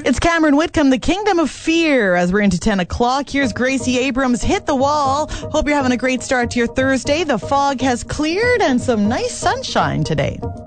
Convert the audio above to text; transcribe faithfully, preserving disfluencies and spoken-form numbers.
It's Cameron Whitcomb, The Kingdom of Fear. As we're into ten o'clock, here's Gracie Abrams, Hit the Wall. Hope you're having a great start to your Thursday. The fog has cleared and some nice sunshine today.